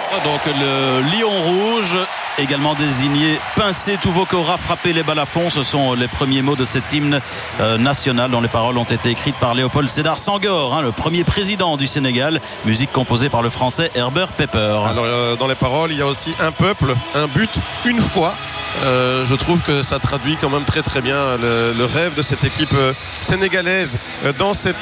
Donc le lion rouge, également désigné Pincé Tuvoko aura frappé les balles à fond. Ce sont les premiers mots de cet hymne national dont les paroles ont été écrites par Léopold Sédar Senghor, le premier président du Sénégal. Musique composée par le français Herbert Pepper. Alors dans les paroles, il y a aussi un peuple, un but, une foi. Je trouve que ça traduit quand même très très bien le rêve de cette équipe sénégalaise dans cette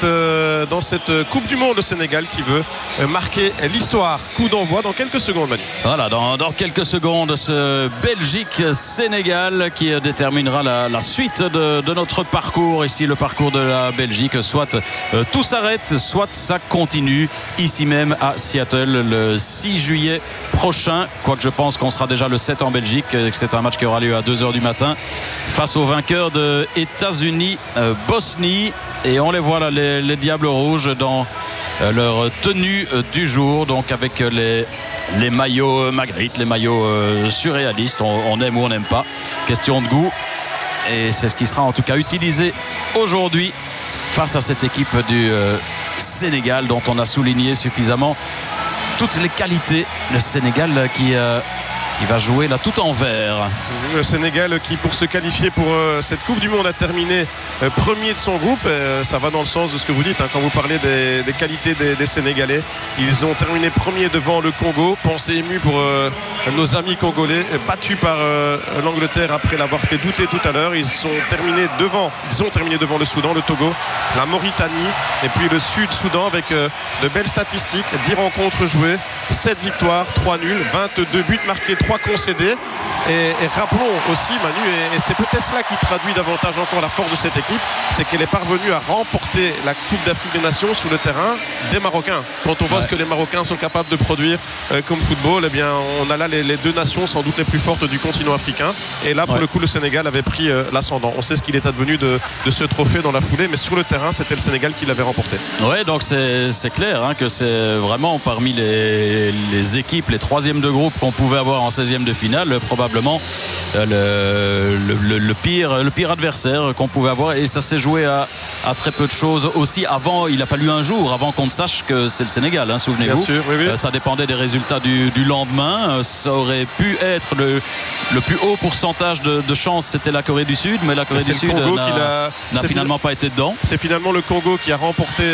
Coupe du Monde. Le Sénégal qui veut marquer l'histoire. Coup d'envoi dans quelques secondes, Manu. Voilà, dans quelques secondes, ce Belgique-Sénégal qui déterminera la suite de notre parcours. Ici, le parcours de la Belgique. Soit tout s'arrête, soit ça continue. Ici même à Seattle le 6 juillet prochain. Quoique je pense qu'on sera déjà le 7 en Belgique. C'est un match qui aura lieu à 2h du matin face aux vainqueurs de États-Unis-Bosnie. Et on les voit là, les Diables Rouges dans leur tenue du jour. Donc avec les maillots Magritte, les maillots surréalistes. On aime ou on n'aime pas. Question de goût. Et c'est ce qui sera en tout cas utilisé aujourd'hui face à cette équipe du Sénégal dont on a souligné suffisamment toutes les qualités. Le Sénégal qui va jouer là tout en vert. Le Sénégal qui, pour se qualifier pour cette Coupe du Monde, a terminé premier de son groupe. Ça va dans le sens de ce que vous dites quand vous parlez des qualités des Sénégalais. Ils ont terminé premier devant le Congo. Pensée émue pour nos amis congolais, battus par l'Angleterre après l'avoir fait douter tout à l'heure. Ils ont terminé devant le Soudan, le Togo, la Mauritanie et puis le Sud-Soudan avec de belles statistiques. 10 rencontres jouées, 7 victoires, 3 nuls, 22 buts marqués, 3 concédés. Et rappelons aussi, Manu, et c'est peut-être cela qui traduit davantage encore la force de cette équipe, c'est qu'elle est parvenue à remporter la Coupe d'Afrique des Nations sous le terrain des Marocains. Quand on voit ce que les Marocains sont capables de produire comme football, eh bien, on a là les deux nations sans doute les plus fortes du continent africain. Et là, pour le coup, le Sénégal avait pris l'ascendant. On sait ce qu'il est advenu de ce trophée dans la foulée, mais sur le terrain, c'était le Sénégal qui l'avait remporté. Oui, donc c'est clair que c'est vraiment parmi les équipes, les troisièmes de groupe qu'on pouvait avoir en 16e de finale, probablement le pire adversaire qu'on pouvait avoir. Et ça s'est joué à très peu de choses aussi. Avant, il a fallu un jour avant qu'on ne sache que c'est le Sénégal, souvenez-vous. Bien sûr, oui. Ça dépendait des résultats du lendemain. Ça aurait pu être le plus haut pourcentage de chance, c'était la Corée du Sud, mais la Corée du Sud n'a finalement pas été dedans. C'est finalement le Congo qui a remporté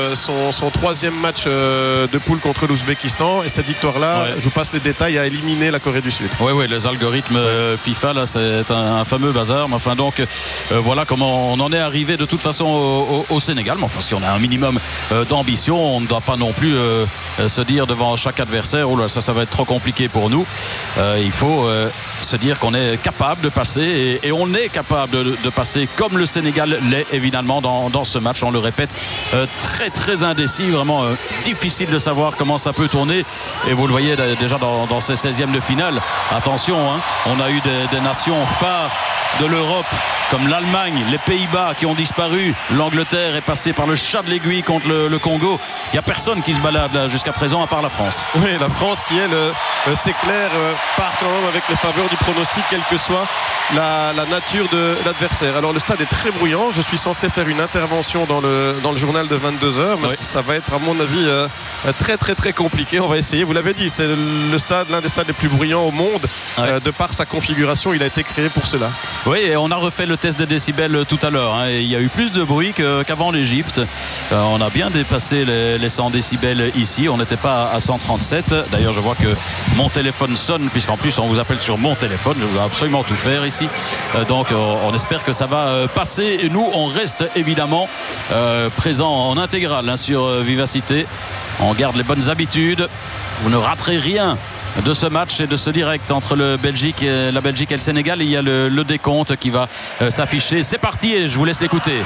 son troisième match de poule contre l'Ouzbékistan, et cette victoire-là, je vous passe les détails, a éliminé la Corée du Sud. Oui, les algorithmes FIFA, là, c'est un fameux bazar. Mais enfin, donc, voilà comment on en est arrivé de toute façon au Sénégal. Mais enfin, si on a un minimum d'ambition, on ne doit pas non plus se dire devant chaque adversaire, oh là, ça va être trop compliqué pour nous. Il faut se dire qu'on est capable de passer, et on est capable de passer comme le Sénégal l'est évidemment dans ce match. On le répète, très très indécis, vraiment difficile de savoir comment ça peut tourner. Et vous le voyez déjà dans ces 16e de finale. Attention, on a eu des nations phares de l'Europe comme l'Allemagne, les Pays-Bas qui ont disparu. L'Angleterre est passée par le chat de l'aiguille contre le Congo. Il n'y a personne qui se balade là jusqu'à présent à part la France. Oui, la France qui, elle, c'est clair, part quand même avec les faveurs du pronostic, quelle que soit la nature de l'adversaire. Alors le stade est très bruyant. Je suis censé faire une intervention dans le journal de 22h, mais ça va être à mon avis très très très compliqué. On va essayer. Vous l'avez dit, c'est l'un des stades les plus bruyants au monde. De par sa configuration, il a été créé pour cela. Oui, et on a refait le test des décibels tout à l'heure, et il y a eu plus de bruit qu'avant l'Égypte. On a bien dépassé les 100 décibels ici. On n'était pas à 137. D'ailleurs, je vois que mon téléphone sonne, puisqu'en plus on vous appelle sur mon téléphone. Je dois absolument tout faire ici. Donc on espère que ça va passer. Et nous, on reste évidemment présents en intégrale sur Vivacité. On garde les bonnes habitudes. Vous ne raterez rien de ce match et de ce direct entre la Belgique et le Sénégal. Il y a le décompte qui va s'afficher. C'est parti et je vous laisse l'écouter.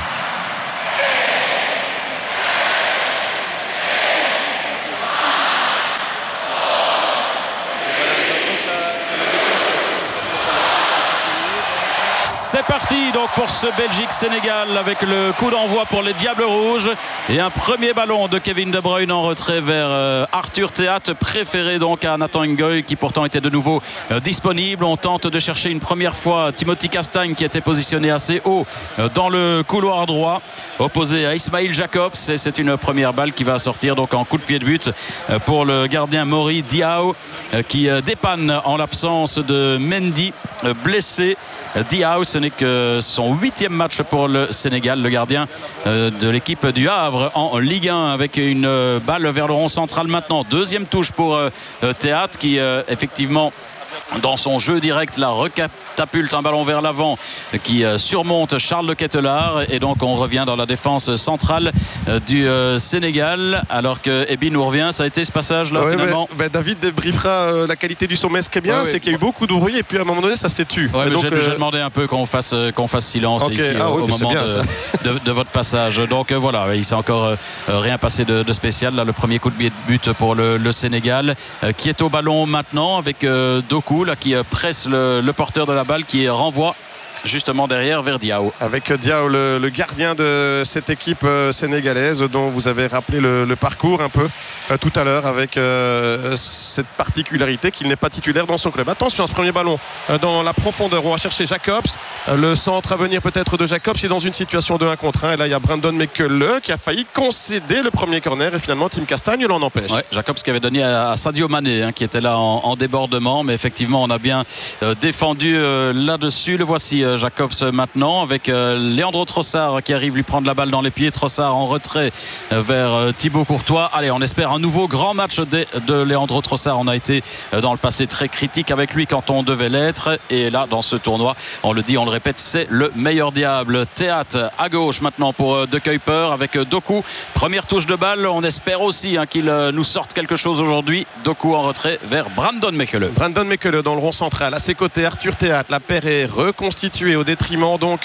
C'est parti donc pour ce Belgique-Sénégal avec le coup d'envoi pour les Diables Rouges et un premier ballon de Kevin De Bruyne en retrait vers Arthur Théat, préféré donc à Nathan Ngoy qui pourtant était de nouveau disponible. On tente de chercher une première fois Timothy Castagne qui était positionné assez haut dans le couloir droit opposé à Ismail Jacobs, et c'est une première balle qui va sortir donc en coup de pied de but pour le gardien Mori Diaw qui dépanne en l'absence de Mendy blessé. Diaw, ce n'est que son 8e match pour le Sénégal, le gardien de l'équipe du Havre en Ligue 1, avec une balle vers le rond central maintenant. Deuxième touche pour Théat qui effectivement dans son jeu direct la recatapulte un ballon vers l'avant qui surmonte Charles Le Ketelaar, et donc on revient dans la défense centrale du Sénégal alors que Ebi nous revient. Ça a été ce passage là finalement. David débriefera la qualité du sommet. Ce qui est bien, c'est qu'il y a eu beaucoup de bruit et puis à un moment donné ça s'est tu. J'ai demandé un peu qu'on fasse silence ici au moment de votre passage. Donc voilà, il s'est encore rien passé de spécial là. Le premier coup de but pour le Sénégal qui est au ballon maintenant avec Doku là, qui presse le porteur de la balle qui renvoie justement derrière vers Diaw. Avec Diaw, le gardien de cette équipe sénégalaise dont vous avez rappelé le parcours un peu tout à l'heure, avec cette particularité qu'il n'est pas titulaire dans son club. Attention à ce premier ballon dans la profondeur. On va chercher Jacobs. Le centre à venir peut-être de Jacobs. Il est dans une situation de 1 contre 1. Et là, il y a Brandon Mekele qui a failli concéder le premier corner. Et finalement, Tim Castagne l'en empêche. Ouais, Jacobs qui avait donné à Sadio Mané qui était là en débordement. Mais effectivement, on a bien défendu là-dessus. Le voici. Jacobs maintenant avec Leandro Trossard qui arrive lui prendre la balle dans les pieds. Trossard en retrait vers Thibaut Courtois. Allez, on espère un nouveau grand match de Leandro Trossard. On a été dans le passé très critique avec lui quand on devait l'être, et là dans ce tournoi, on le dit, on le répète, c'est le meilleur diable. Théat à gauche maintenant pour De Kuyper avec Doku. Première touche de balle, on espère aussi qu'il nous sorte quelque chose aujourd'hui. Doku en retrait vers Brandon Mekele. Brandon Mekele dans le rond central. À ses côtés, Arthur Théat. La paire est reconstituée au détriment donc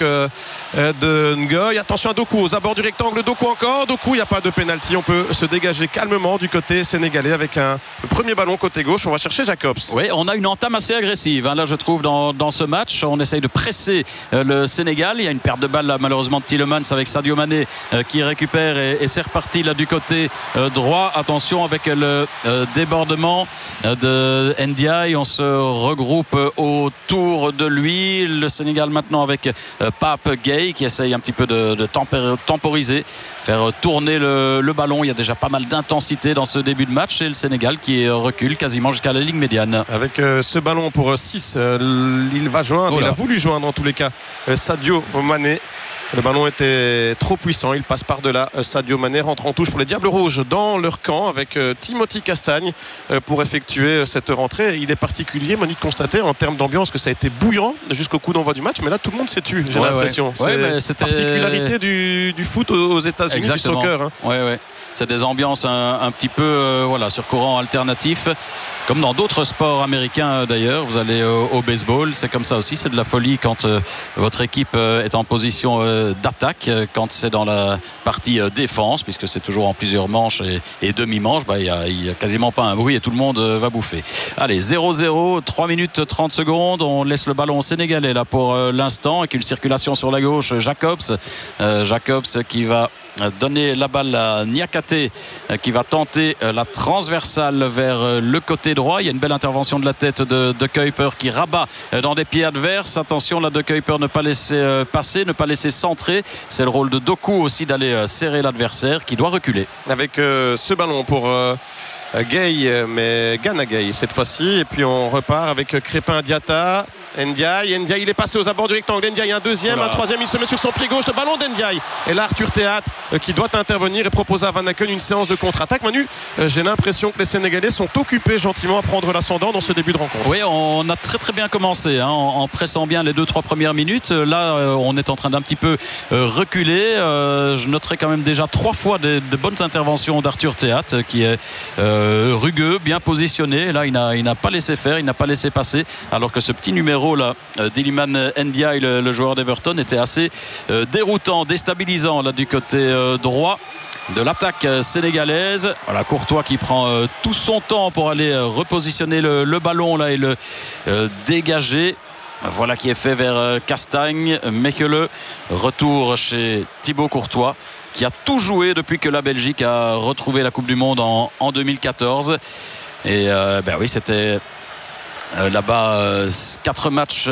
de Ngoy. Attention à Doku aux abords du rectangle. Doku encore. Doku, il n'y a pas de pénalty. On peut se dégager calmement du côté sénégalais avec un premier ballon côté gauche. On va chercher Jacobs. Oui, on a une entame assez agressive là je trouve dans ce match. On essaye de presser le Sénégal. Il y a une perte de balle là, malheureusement de Tielemans avec Sadio Mané qui récupère et c'est reparti là du côté droit. Attention avec le débordement de Ndiaye. On se regroupe autour de lui. Le Sénégal maintenant avec Pape Gueye qui essaye un petit peu de temporiser, faire tourner le ballon. Il y a déjà pas mal d'intensité dans ce début de match, et le Sénégal qui recule quasiment jusqu'à la ligne médiane. Avec ce ballon pour 6, il va joindre, il a voulu joindre en tous les cas Sadio Mané. Le ballon était trop puissant, il passe par-delà. Sadio Mané rentre en touche pour les Diables Rouges dans leur camp avec Timothy Castagne pour effectuer cette rentrée. Il est particulier, Manu, de constater en termes d'ambiance que ça a été bouillant jusqu'au coup d'envoi du match, mais là tout le monde s'est tu, j'ai l'impression. C'est la particularité du foot aux États-Unis, du soccer. C'est des ambiances un petit peu sur courant alternatif, comme dans d'autres sports américains d'ailleurs. Vous allez au baseball, c'est comme ça aussi, c'est de la folie quand votre équipe est en position d'attaque. Quand c'est dans la partie défense, puisque c'est toujours en plusieurs manches et demi-manches, il n'y a quasiment pas un bruit et tout le monde va bouffer. Allez, 0-0, 3 minutes 30 secondes. On laisse le ballon sénégalais là pour l'instant, avec une circulation sur la gauche. Jacobs qui va donner la balle à Niakate qui va tenter la transversale vers le côté droit. Il y a une belle intervention de la tête de Kuyper qui rabat dans des pieds adverses. Attention là, de Kuyper, ne pas laisser passer, ne pas laisser centrer. C'est le rôle de Doku aussi d'aller serrer l'adversaire qui doit reculer. Avec ce ballon pour Gueye, mais Gana Gueye cette fois-ci, et puis on repart avec Crépin Diatta. Ndiaye, il est passé aux abords du rectangle. Ndiaye, un deuxième, un troisième, il se met sur son pied gauche, le ballon d'Ndiaye. Et là, Arthur Théat qui doit intervenir et proposer à Van Aken une séance de contre-attaque. Manu, j'ai l'impression que les Sénégalais sont occupés gentiment à prendre l'ascendant dans ce début de rencontre. Oui, on a très très bien commencé en pressant bien les 2-3 premières minutes. Là, on est en train d'un petit peu reculer. Je noterai quand même déjà 3 fois de bonnes interventions d'Arthur Théat qui est rugueux, bien positionné. Là, il n'a pas laissé faire, il n'a pas laissé passer, alors que ce petit numéro là d'Iliman Ndiaye, le joueur d'Everton, était assez déroutant, déstabilisant là du côté droit de l'attaque sénégalaise. Voilà, Courtois qui prend tout son temps pour aller repositionner le ballon là et le dégager. Voilà qui est fait vers Castagne. Mechelen, retour chez Thibaut Courtois, qui a tout joué depuis que la Belgique a retrouvé la Coupe du Monde en 2014. Et oui, c'était là-bas 5 matchs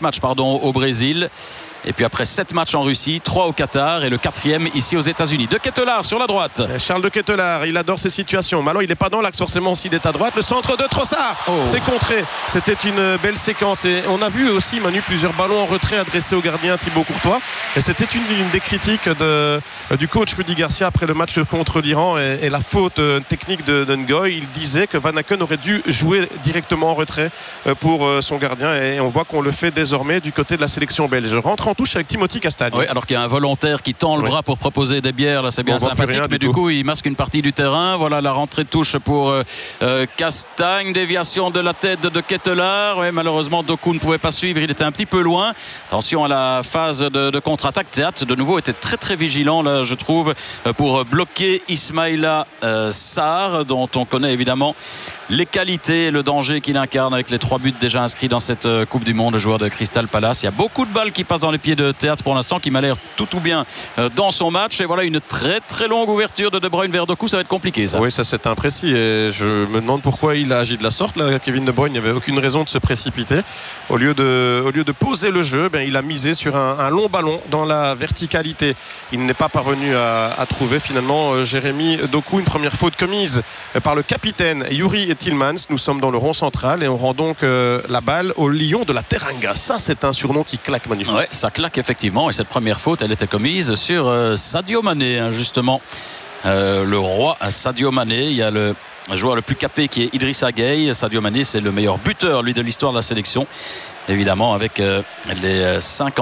au Brésil. Et puis après 7 matchs en Russie, 3 au Qatar et le 4e ici aux États-Unis. De Ketelaar sur la droite. Charles de Ketelaar, il adore ces situations. Mais alors il n'est pas dans l'axe forcément s'il est à droite. Le centre de Trossard, c'est contré. C'était une belle séquence. Et on a vu aussi, Manu, plusieurs ballons en retrait adressés au gardien Thibaut Courtois. Et c'était une des critiques du coach Rudy Garcia après le match contre l'Iran et la faute technique de Ngoy. Il disait que Van Aken aurait dû jouer directement en retrait pour son gardien. Et on voit qu'on le fait désormais du côté de la sélection belge. Rentre en touche avec Timothy Castagne. Oui, alors qu'il y a un volontaire qui tend le bras pour proposer des bières, là c'est bien sympathique, mais du coup il masque une partie du terrain. Voilà la rentrée de touche pour Castagne, déviation de la tête de Ketelaar. Oui, malheureusement Doku ne pouvait pas suivre, il était un petit peu loin. Attention à la phase de contre-attaque. Théâtre de nouveau était très très vigilant là, je trouve, pour bloquer Ismaïla Sarr, dont on connaît évidemment les qualités et le danger qu'il incarne avec les 3 buts déjà inscrits dans cette Coupe du Monde, le joueur de Crystal Palace. Il y a beaucoup de balles qui passent dans les pieds de Théâtre pour l'instant, qui m'a l'air tout bien dans son match. Et voilà une très très longue ouverture de Bruyne vers Doku. Ça va être compliqué ça. Oui, ça c'est imprécis et je me demande pourquoi il a agi de la sorte là. Kevin De Bruyne, il n'y avait aucune raison de se précipiter. Au lieu de poser le jeu, il a misé sur un long ballon dans la verticalité. Il n'est pas parvenu à trouver finalement Jérémy Doku. Une première faute commise par le capitaine Yuri Tillmans. Nous sommes dans le rond central et on rend donc la balle au Lion de la Teranga. Ça c'est un surnom qui claque, Manu. Ouais, ça claque effectivement, et cette première faute elle était commise sur Sadio Mané, justement, le roi Sadio Mané. Il y a le joueur le plus capé qui est Idrissa Gueye. Sadio Mané, c'est le meilleur buteur lui de l'histoire de la sélection, évidemment avec les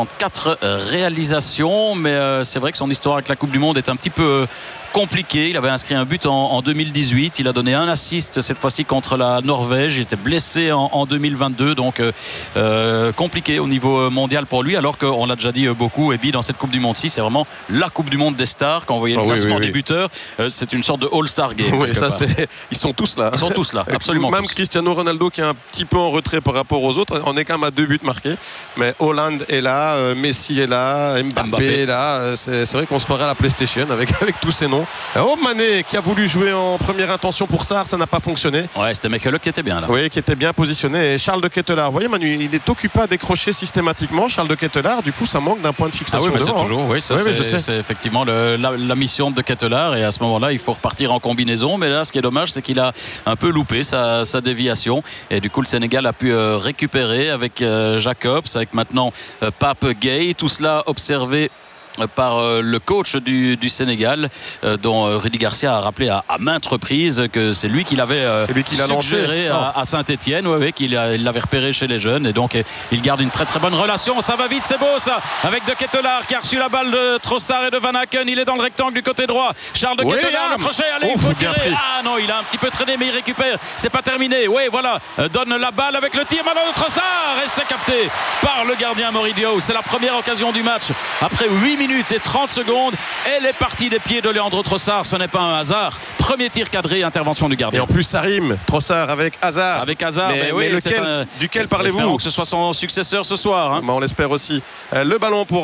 54 réalisations, mais c'est vrai que son histoire avec la Coupe du Monde est un petit peu compliqué. Il avait inscrit un but en 2018, il a donné un assist cette fois-ci contre la Norvège. Il était blessé en 2022, donc compliqué au niveau mondial pour lui, alors qu'on l'a déjà dit beaucoup, Ebi, dans cette Coupe du Monde-ci, c'est vraiment la Coupe du Monde des stars. Quand vous voyez le classement des buteurs, c'est une sorte de All-Star Game. Oui, ça ils sont tous là. Ils sont tous là, absolument. Même tous. Cristiano Ronaldo qui est un petit peu en retrait par rapport aux autres, on est quand même à 2 buts marqués, mais Hollande est là, Messi est là, Mbappé est là. C'est vrai qu'on se croirait à la PlayStation avec tous ces noms. Oh, Mané qui a voulu jouer en première intention pour Sarr, ça n'a pas fonctionné. Ouais, c'était Mechelen qui était bien là. Oui, qui était bien positionné. Et Charles de Ketelaar, vous voyez Manu, il est occupé à décrocher systématiquement. Charles de Ketelaar, du coup ça manque d'un point de fixation. Ah oui, mais devant, c'est toujours, oui, ça, c'est effectivement la mission de Ketelaar, et à ce moment-là il faut repartir en combinaison. Mais là ce qui est dommage, c'est qu'il a un peu loupé sa déviation, et du coup le Sénégal a pu récupérer avec Jacobs, avec maintenant Pape Gueye. Tout cela observé par le coach du Sénégal, dont Rudy Garcia a rappelé à maintes reprises que c'est lui qui l'avait suggéré à Saint-Etienne, qu'il l'avait repéré chez les jeunes, et donc il garde une très très bonne relation. Ça va vite, c'est beau ça, avec De Ketelaar qui a reçu la balle de Trossard et de Van Aken. Il est dans le rectangle du côté droit. Charles De Ketelaar, le crochet, allez, il faut tirer. Ah non, il a un petit peu traîné, mais il récupère, c'est pas terminé. Oui, voilà, donne la balle avec le tir, ballon de Trossard, et c'est capté par le gardien Moridio. C'est la première occasion du match après 8 minutes et 30 secondes. Elle est partie des pieds de Leandro Trossard. Ce n'est pas un hasard. Premier tir cadré, intervention du gardien. Et en plus, ça rime. Trossard avec Hazard. Avec Hazard. Mais duquel parlez-vous? Espérons que ce soit son successeur ce soir. On l'espère aussi. Le ballon pour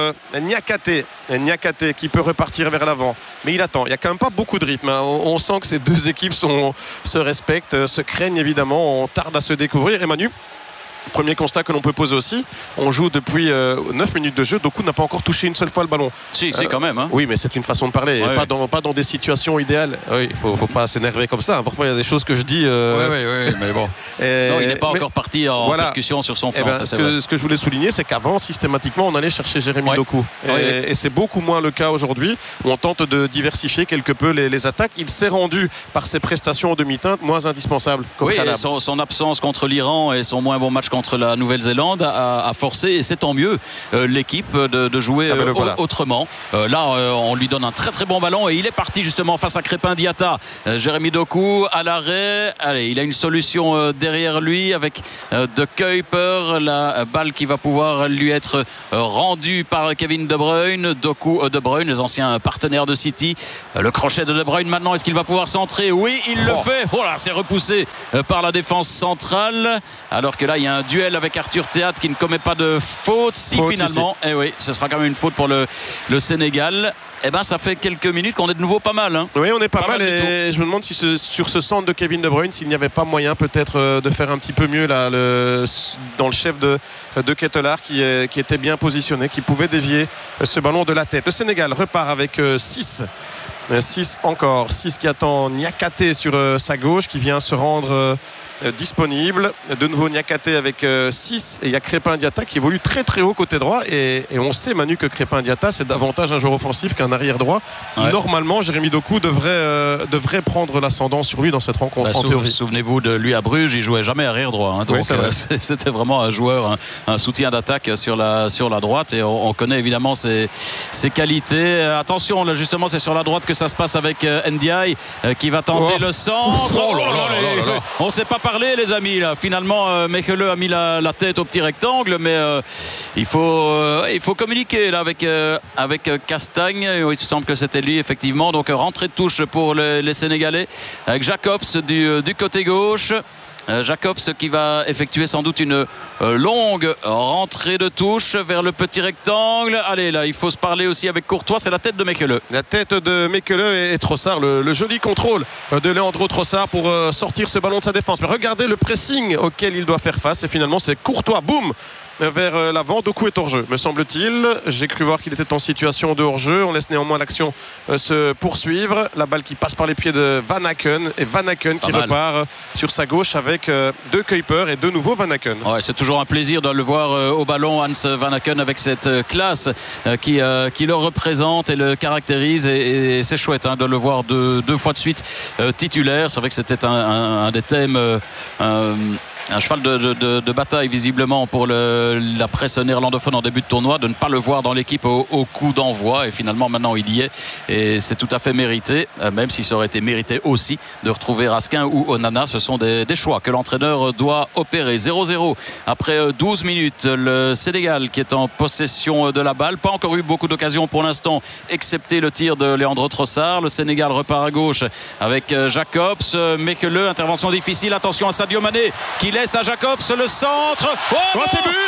Niakate. Niakate qui peut repartir vers l'avant. Mais il attend. Il n'y a quand même pas beaucoup de rythme. On sent que ces deux équipes se respectent, se craignent évidemment. On tarde à se découvrir. Et Manu, premier constat que l'on peut poser aussi, on joue depuis 9 minutes de jeu. Doku n'a pas encore touché une seule fois le ballon. Si, quand même. Oui, mais c'est une façon de parler. Ouais, pas dans des situations idéales. Oui, il faut pas s'énerver comme ça. Parfois, il y a des choses que je dis. Oui, mais bon. Non, il n'est pas encore parti en percussion sur son flanc. Ce que je voulais souligner, c'est qu'avant, systématiquement, on allait chercher Jérémy Doku. Et c'est beaucoup moins le cas aujourd'hui, où on tente de diversifier quelque peu les attaques. Il s'est rendu, par ses prestations en demi-teinte, moins indispensable. Oui, son absence contre l'Iran et son moins bon match contre la Nouvelle-Zélande a forcé, et c'est tant mieux, l'équipe de jouer autrement. Là, on lui donne un très très bon ballon, et il est parti justement face à Crépin Diatta. Jérémy Doku à l'arrêt. Allez, il a une solution derrière lui avec De Kuyper. La balle qui va pouvoir lui être rendue par Kevin De Bruyne. Doku, De Bruyne, les anciens partenaires de City. Le crochet de Bruyne maintenant, est-ce qu'il va pouvoir centrer? Oui, il le fait. Oh là, c'est repoussé par la défense centrale, alors que là il y a un un duel avec Arthur Théâtre qui ne commet pas de faute. Si finalement, oui, ce sera quand même une faute pour le Sénégal. Eh ben, ça fait quelques minutes qu'on est de nouveau pas mal. Hein. Oui, on est pas mal et je me demande si sur ce centre de Kevin De Bruyne, s'il n'y avait pas moyen peut-être de faire un petit peu mieux là, dans le chef de Ketelaar qui était bien positionné, qui pouvait dévier ce ballon de la tête. Le Sénégal repart avec 6. 6 encore. 6 qui attend Niakate sur sa gauche, qui vient se rendre disponible. De nouveau Niakate avec 6 et il y a Crépin Diatta qui évolue très très haut côté droit et on sait Manu que Crépin Diatta c'est davantage un joueur offensif qu'un arrière droit qui normalement Jérémy Doku devrait prendre l'ascendant sur lui dans cette rencontre en théorie. Souvenez-vous de lui à Bruges, il jouait jamais arrière droit hein, donc c'était vraiment un joueur, un soutien d'attaque sur la droite et on connaît évidemment ses qualités. Attention là justement c'est sur la droite que ça se passe avec Ndiaye qui va tenter le centre. On ne sait pas parler les amis là. Finalement Mechele a mis la tête au petit rectangle mais il faut communiquer là avec Castagne. Il semble que c'était lui effectivement. Donc rentrée de touche pour les Sénégalais avec Jacobs du côté gauche. Jacobs qui va effectuer sans doute une longue rentrée de touche vers le petit rectangle. Allez là, il faut se parler aussi avec Courtois, c'est la tête de Mechele. La tête de Mechele et Trossard, le joli contrôle de Leandro Trossard pour sortir ce ballon de sa défense. Mais regardez le pressing auquel il doit faire face et finalement c'est Courtois, boum, vers l'avant. Doku est hors-jeu, me semble-t-il. J'ai cru voir qu'il était en situation de hors-jeu. On laisse néanmoins l'action se poursuivre. La balle qui passe par les pieds de Van Aken et Van Aken qui repart sur sa gauche avec De Kuyper et de nouveau Van Aken. Ouais, c'est toujours un plaisir de le voir au ballon, Hans Van Aken, avec cette classe qui le représente et le caractérise et c'est chouette hein, de le voir deux fois de suite titulaire. C'est vrai que c'était un des thèmes un cheval de bataille visiblement pour la presse néerlandophone en début de tournoi, de ne pas le voir dans l'équipe au coup d'envoi et finalement maintenant il y est et c'est tout à fait mérité, même si ça aurait été mérité aussi de retrouver Raskin ou Onana. Ce sont des choix que l'entraîneur doit opérer. 0-0 après 12 minutes. Le Sénégal qui est en possession de la balle, pas encore eu beaucoup d'occasions pour l'instant excepté le tir de Leandro Trossard. Le Sénégal repart à gauche avec Jacobs, Mechele, intervention difficile, attention à Sadio Mané qui laisse à Jacobs le centre. C'est but.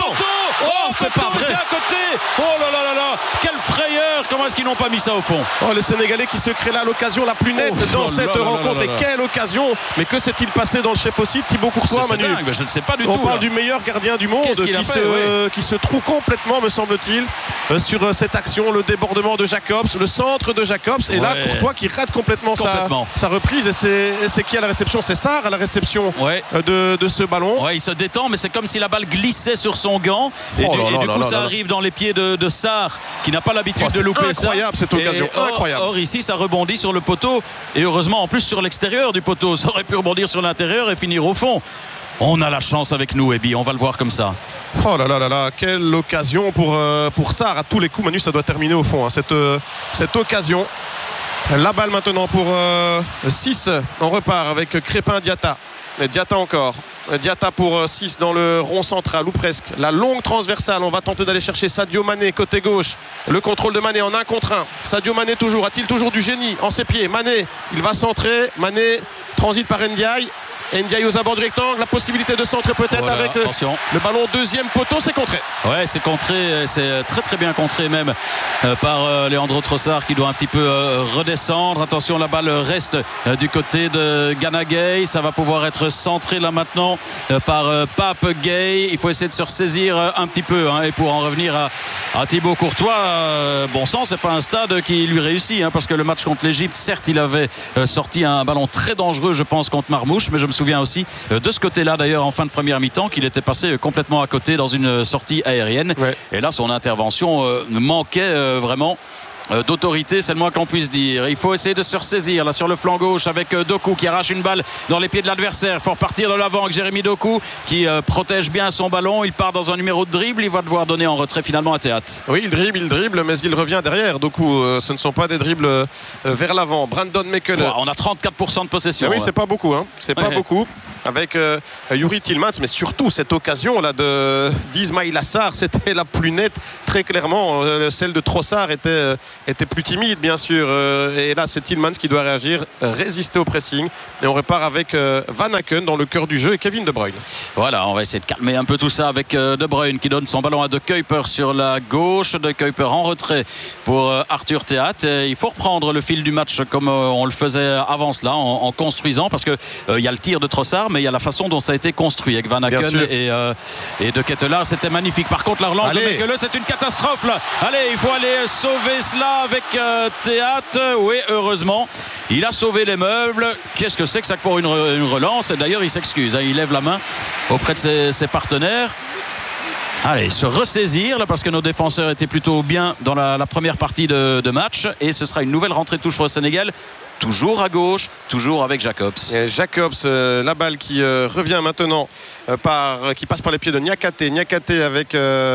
C'est pas vrai. C'est à côté. Oh là là là là. Quelle frayeur. Comment est-ce qu'ils n'ont pas mis ça au fond? Les Sénégalais qui se créent là l'occasion la plus nette dans cette rencontre. Et quelle occasion. Mais que s'est-il passé dans le chef aussi Thibaut Courtois, Manu? Je ne sais pas du tout. On parle du meilleur gardien du monde qui se trouve complètement, me semble-t-il, sur cette action. Le débordement de Jacobs, le centre de Jacobs. Et là, Courtois qui rate complètement sa reprise. Et c'est qui à la réception? C'est Sarr à la réception de ce ballon. Ouais, il se détend, mais c'est comme si la balle glissait sur son gant. Et du coup, ça arrive dans les pieds de Sarr, qui n'a pas l'habitude de louper ça. Incroyable cette occasion. Incroyable. Or, ici, ça rebondit sur le poteau. Et heureusement, en plus, sur l'extérieur du poteau. Ça aurait pu rebondir sur l'intérieur et finir au fond. On a la chance avec nous, Ebi. On va le voir comme ça. Oh là là là là, quelle occasion pour Sarr. À tous les coups, Manu, ça doit terminer au fond. Hein, cette occasion. La balle maintenant pour 6. On repart avec Crépin Diatta. Diatta encore. Diatta pour 6 dans le rond central ou presque. La longue transversale. On va tenter d'aller chercher Sadio Mané côté gauche. Le contrôle de Mané en 1 contre 1. Sadio Mané toujours. A-t-il toujours du génie en ses pieds? Mané, il va centrer. Mané transite par Ndiaye. Ndiaye aux abords du rectangle, la possibilité de centrer peut-être avec le ballon deuxième poteau, c'est contré. Ouais, c'est contré, c'est très très bien contré même par Leandro Trossard qui doit un petit peu redescendre. Attention, la balle reste du côté de Gana Gueye. Ça va pouvoir être centré là maintenant par Pape Gueye. Il faut essayer de se ressaisir un petit peu et pour en revenir à Thibaut Courtois, bon sang, c'est pas un stade qui lui réussit parce que le match contre l'Égypte, certes il avait sorti un ballon très dangereux je pense contre Marmouche, mais je me souviens aussi de ce côté-là d'ailleurs en fin de première mi-temps qu'il était passé complètement à côté dans une sortie aérienne et là son intervention manquait vraiment d'autorité, c'est le moins qu'on puisse dire. Il faut essayer de se ressaisir là sur le flanc gauche avec Doku qui arrache une balle dans les pieds de l'adversaire. Il faut repartir de l'avant avec Jérémy Doku qui protège bien son ballon. Il part dans un numéro de dribble. Il va devoir donner en retrait finalement à Théâtre. Oui, il dribble, mais il revient derrière. Doku, ce ne sont pas des dribbles vers l'avant. Brandon Mechele. On a 34% de possession. Oui, c'est pas beaucoup. C'est pas beaucoup. avec Yuri Tillmans, mais surtout cette occasion là de d'Ismail Assar, c'était la plus nette, très clairement. Celle de Trossard était plus timide, bien sûr, et là c'est Tillmans qui doit réagir, résister au pressing, et on repart avec Van Aken dans le cœur du jeu et Kevin De Bruyne. Voilà, on va essayer de calmer un peu tout ça avec De Bruyne qui donne son ballon à De Kuiper sur la gauche. De Kuiper en retrait pour Arthur Théat. Il faut reprendre le fil du match comme on le faisait avant cela, en construisant, parce que il y a le tir de Trossard, mais il y a la façon dont ça a été construit avec Van Aken et De Ketelaar. C'était magnifique. Par contre, la relance de Mekele, c'est une catastrophe là. Allez, il faut aller sauver cela avec Théat. Oui, heureusement, il a sauvé les meubles. Qu'est-ce que c'est que ça pour une relance? Et d'ailleurs, il s'excuse, hein, il lève la main auprès de ses partenaires. Allez, se ressaisir là, parce que nos défenseurs étaient plutôt bien dans la première partie de match, et ce sera une nouvelle rentrée de touche pour le Sénégal. Toujours à gauche, toujours avec Jacobs. Et Jacobs, la balle qui revient maintenant qui passe par les pieds de Niakhaté. Niakhaté avec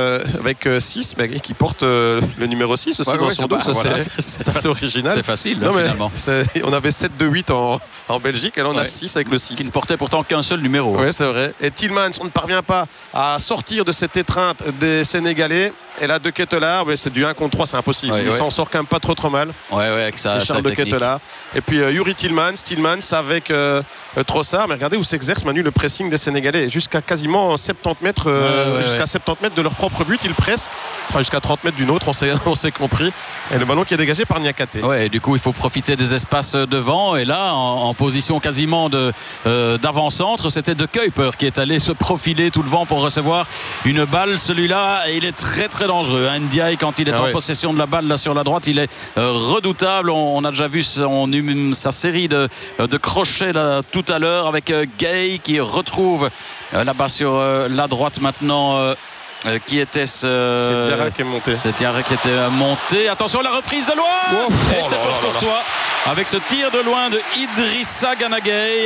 6, mais qui porte le numéro 6 aussi dans son dos. C'est assez original. C'est facile, non, finalement. On avait 7-2-8 en Belgique, et là on a 6 avec le 6. Qui ne portait pourtant qu'un seul numéro. Oui, c'est vrai. Et Tillmans, on ne parvient pas à sortir de cette étreinte des Sénégalais. Et là, De Ketelaar, c'est du 1 contre 3, c'est impossible. Il s'en sort quand même pas trop mal. Ouais, avec ça. Charles De Ketelaar. Et puis Yuri Tillmans avec Trossard. Mais regardez où s'exerce, Manu, le pressing des Sénégalais. Jusqu'à quasiment 70 mètres, 70 mètres de leur propre but, ils pressent. Enfin, jusqu'à 30 mètres d'une autre, on s'est compris. Et le ballon qui est dégagé par Niakhaté. Ouais, et du coup, il faut profiter des espaces devant. Et là, en position quasiment d'avant-centre, c'était De Kuiper qui est allé se profiler tout devant pour recevoir une balle. Celui-là, il est très très dangereux. Ndiaye, quand il est en possession de la balle là sur la droite, il est redoutable. On a déjà vu sa série de crochets là tout à l'heure avec Gay qui retrouve là-bas sur la droite maintenant. Qui était c'est Diarra qui est monté. C'est Diarra qui était monté. Attention, la reprise de loin. Et c'est pour Courtois avec ce tir de loin de Idrissa Gana Gueye,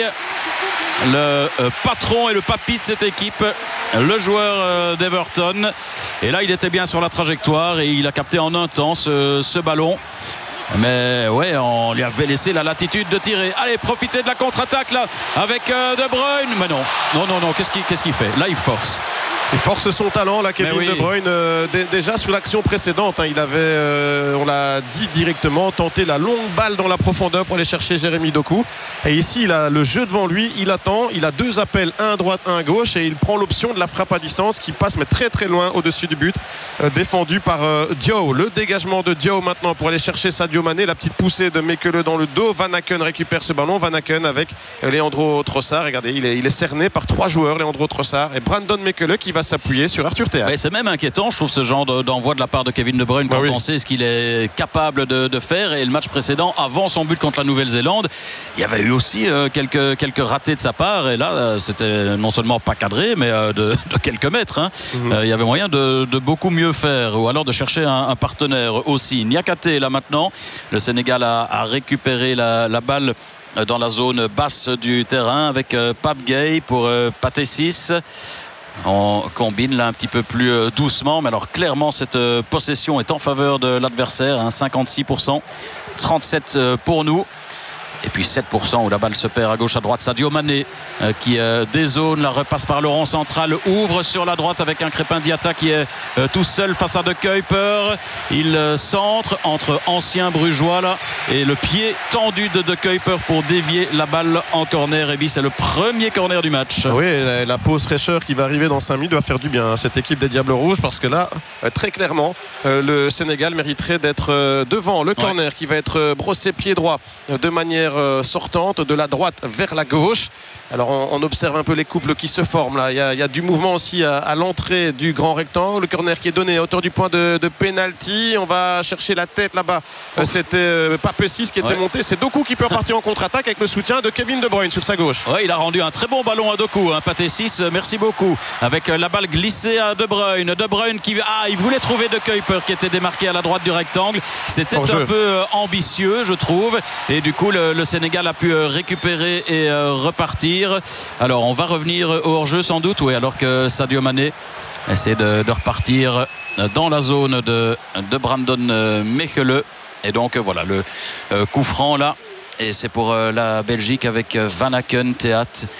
le patron et le papy de cette équipe, le joueur d'Everton. Et là, il était bien sur la trajectoire et il a capté en un temps ce ballon. Mais ouais, on lui avait laissé la latitude de tirer. Allez, profitez de la contre-attaque là avec De Bruyne. Mais non, qu'est-ce qu'il fait? Là, il force. Il force son talent là, Kevin De Bruyne. Déjà sur l'action précédente, il avait, on l'a dit directement, tenté la longue balle dans la profondeur pour aller chercher Jérémy Doku. Et ici, il a le jeu devant lui, il attend, il a 2 appels, un à droite, un à gauche, et il prend l'option de la frappe à distance qui passe mais très très loin au-dessus du but, défendu par Diaw. Le dégagement de Diaw maintenant pour aller chercher Sadio Mané, la petite poussée de Mekele dans le dos. Van Aken récupère ce ballon. Van Aken avec Leandro Trossard. Regardez, il est cerné par 3 joueurs, Leandro Trossard et Brandon Mekele, qui va s'appuyer sur Arthur Théat. C'est même inquiétant, je trouve, ce genre d'envoi de la part de Kevin De Bruyne quand on sait ce qu'il est capable de faire. Et le match précédent, avant son but contre la Nouvelle-Zélande, il y avait eu aussi quelques ratés de sa part. Et là, c'était non seulement pas cadré, mais de quelques mètres. Il y avait moyen de beaucoup mieux faire, ou alors de chercher un partenaire aussi. Niakhaté là maintenant. Le Sénégal a récupéré la balle dans la zone basse du terrain avec Pape Gueye pour Pathé 6. On combine là un petit peu plus doucement, mais alors clairement cette possession est en faveur de l'adversaire, 56%, 37% pour nous. Et puis 7% où la balle se perd à gauche, à droite. Sadio Mané qui dézone, la repasse par le rond central, ouvre sur la droite avec un Crépin Diatta qui est tout seul face à De Kuiper. Il centre entre anciens brugeois là, et le pied tendu de Kuiper pour dévier la balle en corner. Et puis c'est le premier corner du match. Oui, la pause fraîcheur qui va arriver dans 5 minutes va faire du bien à cette équipe des Diables Rouges, parce que là, très clairement, le Sénégal mériterait d'être devant le corner qui va être brossé pied droit de manière sortante de la droite vers la gauche. Alors on observe un peu les couples qui se forment là. Il y a du mouvement aussi à l'entrée du grand rectangle. Le corner qui est donné à hauteur du point de pénalty. On va chercher la tête là-bas. C'était Pape 6 qui était monté. C'est Doku qui peut repartir en contre-attaque avec le soutien de Kevin De Bruyne sur sa gauche. Il a rendu un très bon ballon à Doku, Pathé 6, merci beaucoup. Avec la balle glissée à De Bruyne. De Bruyne qui il voulait trouver De Kuiper qui était démarqué à la droite du rectangle. C'était un peu ambitieux, je trouve. Et du coup, le Sénégal a pu récupérer et repartir. Alors on va revenir au hors-jeu sans doute, alors que Sadio Mané essaie de repartir dans la zone de Brandon Mekele. Et donc voilà le coup franc là, et c'est pour la Belgique avec Van Aken, Théat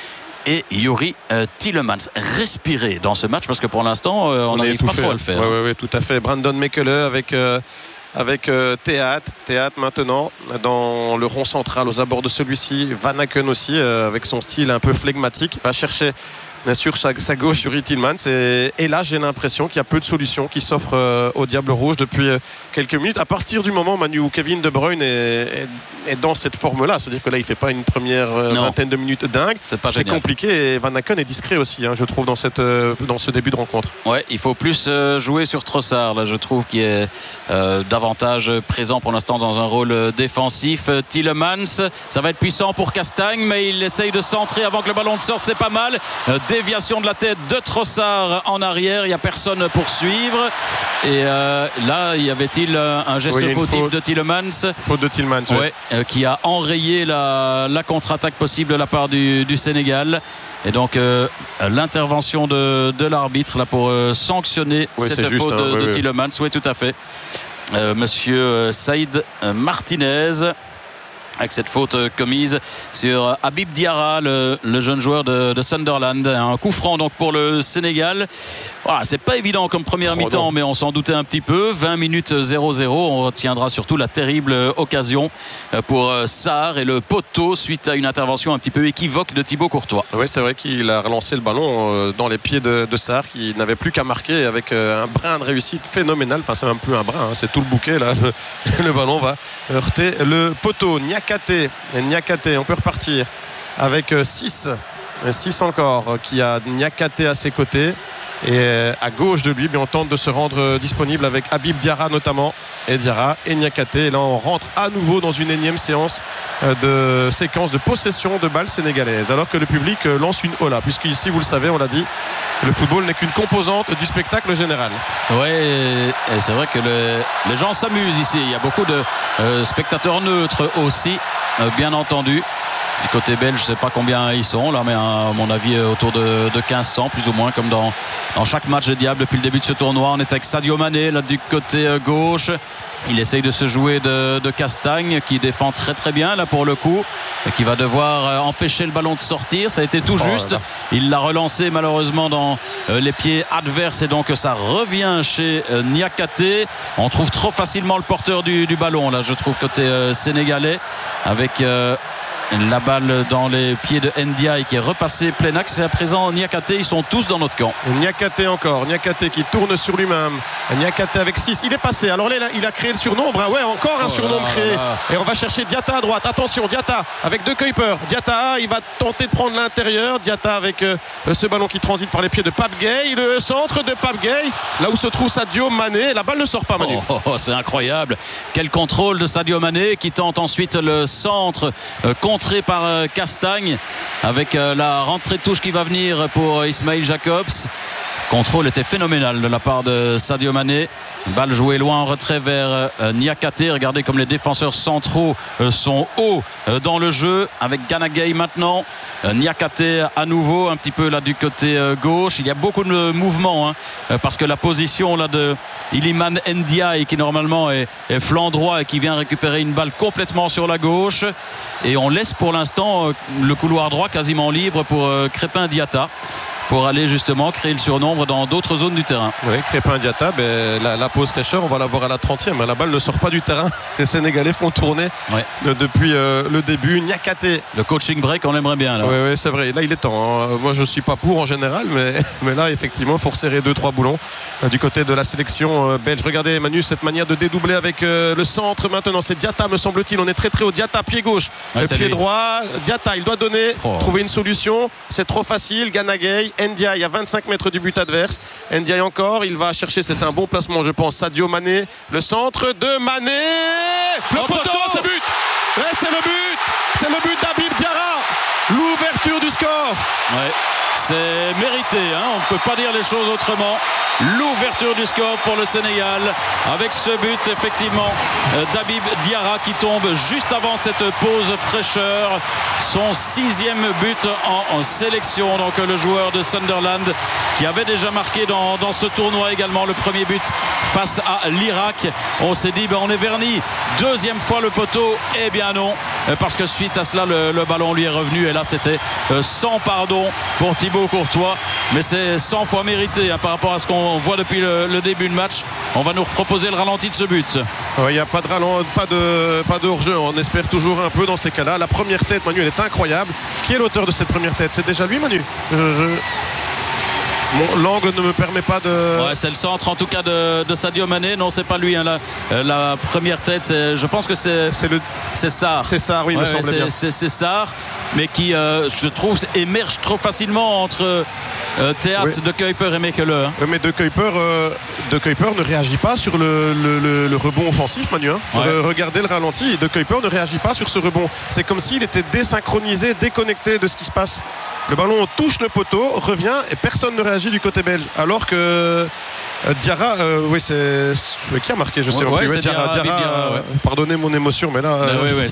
et Youri Tielemans. Respirer dans ce match parce que pour l'instant on n'arrive pas trop à le faire. Oui, tout à fait. Brandon Mekele avec Théâtre maintenant dans le rond central aux abords de celui-ci. Van Aken aussi avec son style un peu flegmatique va chercher sur sa gauche Youri Tielemans et là j'ai l'impression qu'il y a peu de solutions qui s'offrent au Diable Rouge depuis quelques minutes à partir du moment Manu où Kevin De Bruyne est dans cette forme là, c'est à dire que là il fait pas une première vingtaine de minutes dingue, c'est compliqué et Van Aken est discret aussi je trouve dans ce début de rencontre. Ouais, il faut plus jouer sur Trossard là, je trouve qu'il est davantage présent pour l'instant dans un rôle défensif. Tielemans, ça va être puissant pour Castagne mais il essaye de centrer avant que le ballon ne sorte, c'est pas mal. Déviation de la tête de Trossard en arrière, il n'y a personne pour suivre et là y avait-il un geste fautif de Tielemans, faute de Tielemans qui a enrayé la contre-attaque possible de la part du Sénégal et donc l'intervention de l'arbitre là pour sanctionner cette faute de Tielemans. Oui, tout à fait. Monsieur Saïd Martinez avec cette faute commise sur Habib Diarra, le jeune joueur de Sunderland. Un coup franc donc pour le Sénégal. Voilà, c'est pas évident comme première mi-temps, mais on s'en doutait un petit peu. 20 minutes 0-0. On retiendra surtout la terrible occasion pour Sarr et le poteau suite à une intervention un petit peu équivoque de Thibaut Courtois. Oui, c'est vrai qu'il a relancé le ballon dans les pieds de Sarr qui n'avait plus qu'à marquer avec un brin de réussite phénoménal. Enfin, c'est même plus un brin, c'est tout le bouquet là. Le ballon va heurter le poteau. Niakate, on peut repartir avec 6 encore qui a Niakate à ses côtés et à gauche de lui on tente de se rendre disponible avec Habib Diarra notamment et Diarra et Niakate et là on rentre à nouveau dans une énième séquence de possession de balles sénégalaises alors que le public lance une hola puisqu'ici vous le savez on l'a dit le football n'est qu'une composante du spectacle général. Oui, et c'est vrai que les gens s'amusent ici, il y a beaucoup de spectateurs neutres aussi bien entendu. Du côté belge, je ne sais pas combien ils sont là, mais à mon avis autour de 1500 plus ou moins, comme dans chaque match des Diables depuis le début de ce tournoi. On est avec Sadio Mané là du côté gauche. Il essaye de se jouer de Castagne qui défend très très bien là pour le coup et qui va devoir empêcher le ballon de sortir. Ça a été tout juste. Il l'a relancé malheureusement dans les pieds adverses et donc ça revient chez Niakate. On trouve trop facilement le porteur du ballon là, je trouve, côté sénégalais avec la balle dans les pieds de Ndiaye qui est repassé plein axe et à présent Niakate, ils sont tous dans notre camp. Niakate encore, Niakate qui tourne sur lui-même. Niakate avec 6, il est passé, alors là il a créé le surnombre, encore un surnombre créé et on va chercher Diatta à droite, attention Diatta avec deux Kuiper, Diatta il va tenter de prendre l'intérieur, Diatta avec ce ballon qui transite par les pieds de Pape Gueye, le centre de Pape Gueye, là où se trouve Sadio Mané, la balle ne sort pas Manu. C'est incroyable, quel contrôle de Sadio Mané qui tente ensuite le centre contré par Castagne avec la rentrée de touche qui va venir pour Ismail Jacobs. Contrôle était phénoménal de la part de Sadio Mané. Balle jouée loin en retrait vers Niakate. Regardez comme les défenseurs centraux sont hauts dans le jeu avec Gana Gueye maintenant. Niakate à nouveau un petit peu là du côté gauche. Il y a beaucoup de mouvements parce que la position là de Iliman Ndiaye qui normalement est flanc droit et qui vient récupérer une balle complètement sur la gauche et on laisse pour l'instant le couloir droit quasiment libre pour Crépin Diatta pour aller justement créer le surnombre dans d'autres zones du terrain. Oui, Crépin Diatta, la pause fraîcheur, on va la voir à la 30e. La balle ne sort pas du terrain. Les Sénégalais font tourner depuis le début. Niakate. Le coaching break, on aimerait bien. Oui, c'est vrai. Là, il est temps. Moi, je ne suis pas pour en général, mais là, effectivement, il faut resserrer 2-3 boulons du côté de la sélection belge. Regardez, Manu, cette manière de dédoubler avec le centre. Maintenant, c'est Diatta, me semble-t-il. On est très très haut. Diatta, pied gauche, pied droit. Diatta, il doit donner, trouver une solution. C'est trop facile. Gana Gueye. Ndiaye à 25 mètres du but adverse. Ndiaye encore, il va chercher, c'est un bon placement je pense. Sadio Mané, le centre de Mané, le poteau, c'est but. C'est le but d'Habib Diarra, l'ouverture du score. C'est mérité, on ne peut pas dire les choses autrement. L'ouverture du score pour le Sénégal avec ce but effectivement d'Habib Diarra qui tombe juste avant cette pause fraîcheur, son 6e but en sélection, donc le joueur de Sunderland qui avait déjà marqué dans ce tournoi également le premier but face à l'Irak. On s'est dit on est verni, deuxième fois le poteau, eh bien non, parce que suite à cela le ballon lui est revenu et là c'était sans pardon pour Thibaut Courtois, mais c'est 100 fois mérité par rapport à ce qu'on voit depuis le début de match. On va nous proposer le ralenti de ce but. Il n'y a pas de hors-jeu, on espère toujours un peu dans ces cas-là. La première tête, Manu, elle est incroyable. Qui est l'auteur de cette première tête? C'est déjà lui, Manu? L'angle ne me permet pas de... Ouais, c'est le centre en tout cas de Sadio Mané. Non, c'est pas lui. La première tête, je pense que c'est Sarr. C'est Sarr, oui, il me semble bien. C'est Sarr, mais qui, je trouve, émerge trop facilement entre Théâtre, De Kuyper et Mekele. Oui, mais De Kuyper ne réagit pas sur le rebond offensif, Manu. Regardez le ralenti. De Kuyper ne réagit pas sur ce rebond. C'est comme s'il était désynchronisé, déconnecté de ce qui se passe. Le ballon touche le poteau, revient et personne ne réagit du côté belge. Alors que Diarra, c'est qui a marqué, je sais pas plus. Diarra, pardonnez mon émotion, mais là,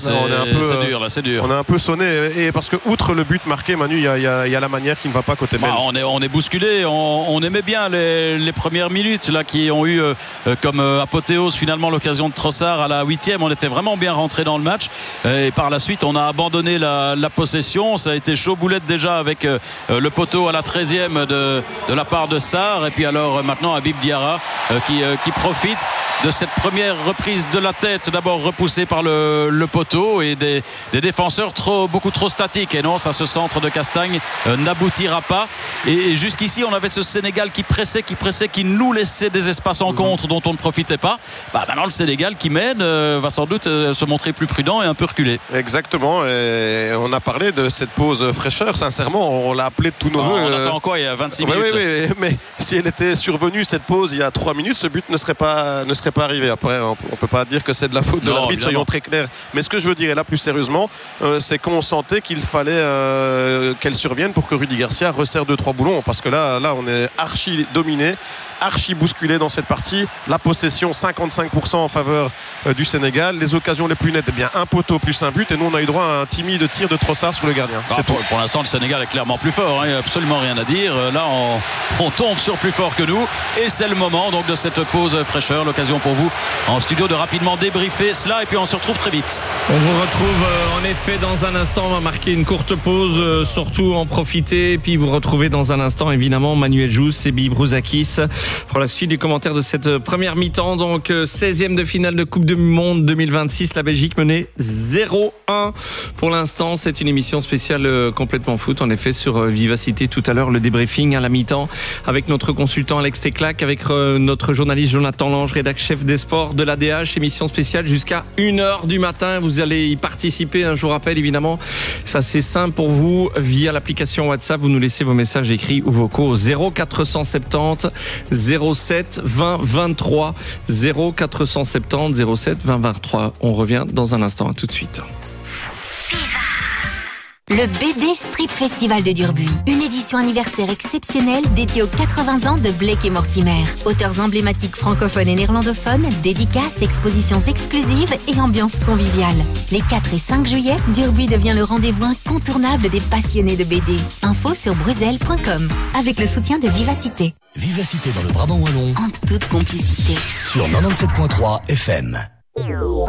c'est dur. On a un peu sonné, et parce que outre le but marqué, Manu, il y a la manière qui ne va pas côté belge. On est bousculé. On aimait bien les premières minutes là qui ont eu comme apothéose finalement l'occasion de Trossard à la 8e. On était vraiment bien rentré dans le match, et par la suite on a abandonné la possession. Ça a été chaud boulette déjà avec le poteau à la 13e de la part de Sarr, et puis alors maintenant Habib Diarra qui profite de cette première reprise de la tête, d'abord repoussée par le poteau, et des défenseurs beaucoup trop statiques. Et non, ça, ce centre de Castagne n'aboutira pas. Et jusqu'ici on avait ce Sénégal qui pressait, qui nous laissait des espaces en contre dont on ne profitait pas. Maintenant le Sénégal qui mène va sans doute se montrer plus prudent et un peu reculé. Exactement, et on a parlé de cette pause fraîcheur, sincèrement on l'a appelé de tous nos voeux. On attend quoi, il y a 26 minutes? Oui, mais si elle était survenue, cette pause, il y a 3 minutes, ce but ne serait pas arrivé. Après, on ne peut pas dire que c'est de la faute de l'arbitre, soyons très clairs. Mais ce que je veux dire, et là plus sérieusement, c'est qu'on sentait qu'il fallait qu'elle survienne pour que Rudy Garcia resserre 2-3 boulons, parce que là on est archi dominé, archi bousculé dans cette partie. La possession 55% en faveur du Sénégal, les occasions les plus nettes, un poteau plus un but, et nous on a eu droit à un timide tir de Trossard sur le gardien. Pour l'instant le Sénégal est clairement plus fort, il n'y a absolument rien à dire. Là on tombe sur plus fort que nous, et c'est le moment donc de cette pause fraîcheur, l'occasion pour vous en studio de rapidement débriefer cela, et puis on se retrouve très vite. On vous retrouve en effet dans un instant. On va marquer une courte pause, surtout en profiter, et puis vous retrouvez dans un instant évidemment Manuel Jousse, Sebi Brouzakis pour la suite du commentaire de cette première mi-temps. Donc 16e de finale de Coupe du Monde 2026, la Belgique menait 0-1 pour l'instant. C'est une émission spéciale complètement foot, en effet, sur Vivacité. Tout à l'heure, le débriefing à la mi-temps avec notre consultant Alex Teclac, avec notre journaliste Jonathan Lange, rédac chef des sports de l'ADH. Émission spéciale jusqu'à 1h du matin. Vous allez y participer, je vous rappelle évidemment, ça c'est simple pour vous, via l'application WhatsApp. Vous nous laissez vos messages écrits ou vocaux au 0470 07 20 23 0470 07 20 23. On revient dans un instant, à tout de suite. Le BD Strip Festival de Durbuy, une édition anniversaire exceptionnelle dédiée aux 80 ans de Blake et Mortimer. Auteurs emblématiques francophones et néerlandophones, dédicaces, expositions exclusives et ambiance conviviale. Les 4 et 5 juillet, Durbuy devient le rendez-vous incontournable des passionnés de BD. Info sur bruxelles.com, avec le soutien de Vivacité. Vivacité dans le Brabant wallon, en toute complicité. sur 97.3 FM.